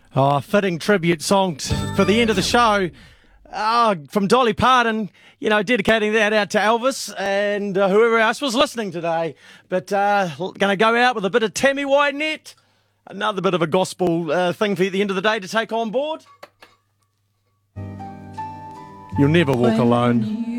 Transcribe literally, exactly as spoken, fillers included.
Oh, a fitting tribute song t- for the end of the show. Oh, from Dolly Parton, you know, dedicating that out to Elvis and uh, whoever else was listening today. But uh, going to go out with a bit of Tammy Wynette. Another bit of a gospel uh, thing for the end of the day to take on board. You'll never walk alone.